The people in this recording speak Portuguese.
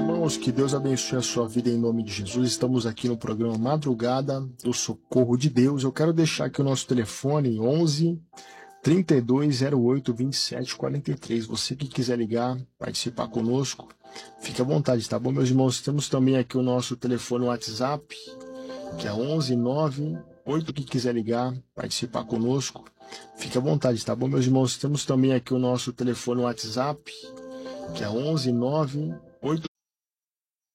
irmãos, que Deus abençoe a sua vida em nome de Jesus. Estamos aqui no programa Madrugada do Socorro de Deus. Eu quero deixar aqui o nosso telefone 11 3208 2743. Você que quiser ligar, participar conosco, fique à vontade, tá bom, meus irmãos? Temos também aqui o nosso telefone WhatsApp, que é 11 98, que quiser ligar, participar conosco, fique à vontade, tá bom, meus irmãos? Temos também aqui o nosso telefone WhatsApp, que é 11 98